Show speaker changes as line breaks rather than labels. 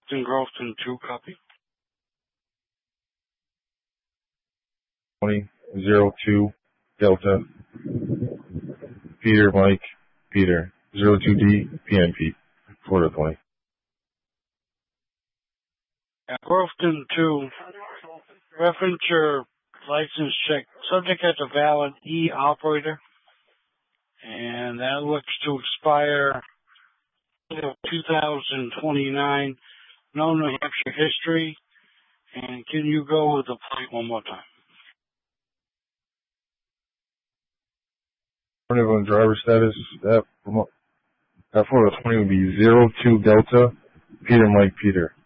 Grofton 2, copy.
2002 Delta. Peter Mike Peter 02D PNP Florida 20.
Grofton 2, reference your license check. Subject has a valid E-operator, and that looks to expire until 2029. No New Hampshire history. And can you go with the plate one more time?
On driver status, that Florida 20 would be 02 Delta Peter Mike Peter.